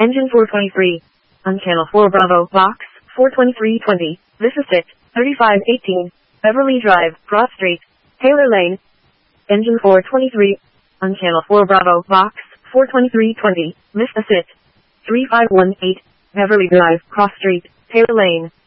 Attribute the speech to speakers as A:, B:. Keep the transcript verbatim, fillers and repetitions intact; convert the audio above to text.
A: Engine four twenty-three. On Channel four Bravo, Box four twenty-three twenty. This is it. thirty-five eighteen. Beverly Drive, Cross Street, Taylor Lane. Engine four twenty-three. On Channel four Bravo, Box four twenty-three twenty. This is it. three five one eight. Beverly Drive, Cross Street, Taylor Lane.